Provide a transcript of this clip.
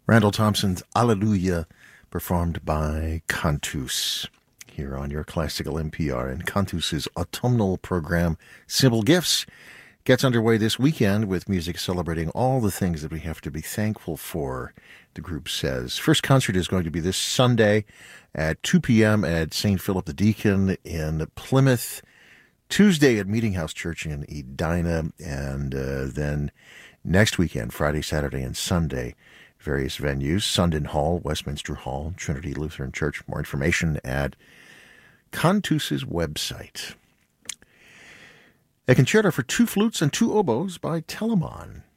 Randall Thompson's Alleluia, performed by Cantus, here on your classical NPR. And Cantus's autumnal program, Simple Gifts, gets underway this weekend with music celebrating all the things that we have to be thankful for, the group says. First concert is going to be this Sunday at 2 p.m. at St. Philip the Deacon in Plymouth, Tuesday at Meeting House Church in Edina, and then next weekend, Friday, Saturday, and Sunday, various venues, Sundon Hall, Westminster Hall, Trinity Lutheran Church. More information at Cantus's website. A concerto for two flutes and two oboes by Telemann.